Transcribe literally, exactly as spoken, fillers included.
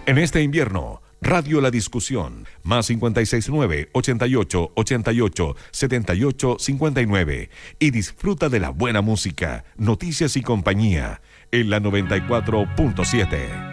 En este invierno, Radio La Discusión, más cincuenta y seis nueve, ochenta y ocho, ochenta y ocho, setenta y ocho, cincuenta y nueve. Y disfruta de la buena música, noticias y compañía en la noventa y cuatro punto siete.